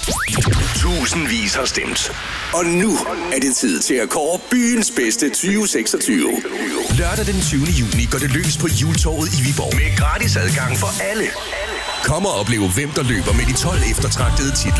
Tusindvis har stemt. Og nu er det tid til at kåre byens bedste 2026. Lørdag den 20. juni går det løs på Hjultorvet i Viborg med gratis adgang for alle. Kom og oplev, hvem der løber med de 12 eftertragtede titler.